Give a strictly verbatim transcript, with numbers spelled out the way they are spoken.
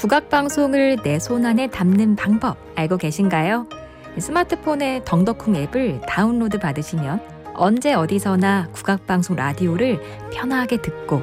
국악방송을 내 손안에 담는 방법 알고 계신가요? 스마트폰의 덩덕쿵 앱을 다운로드 받으시면 언제 어디서나 국악방송 라디오를 편하게 듣고